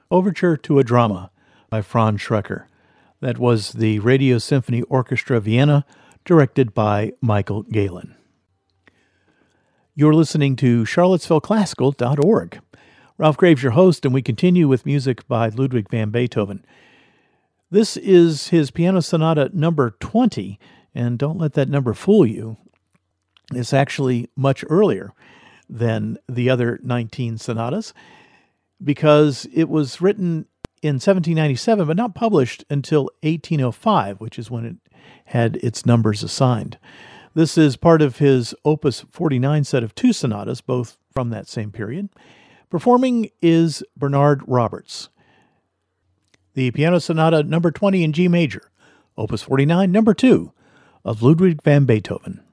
Overture to a Drama by Franz Schrecker. That was the Radio Symphony Orchestra Vienna, directed by Michael Galen. You're listening to charlottesvilleclassical.org. Ralph Graves, your host, and we continue with music by Ludwig van Beethoven. This is his Piano Sonata number 20, and don't let that number fool you. It's actually much earlier than the other 19 sonatas, because it was written in 1797, but not published until 1805, which is when it had its numbers assigned. This is part of his Opus 49 set of 2 sonatas, both from that same period. Performing is Bernard Roberts. The Piano Sonata number 20 in G major, Opus 49, number 2, of Ludwig van Beethoven.